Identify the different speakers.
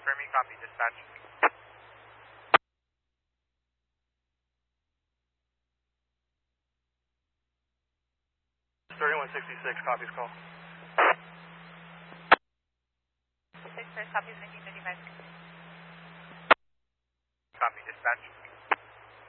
Speaker 1: confirming, copy, dispatch.
Speaker 2: 3166, copies call.
Speaker 3: 6 first, copies 1935.
Speaker 1: Copy, dispatch.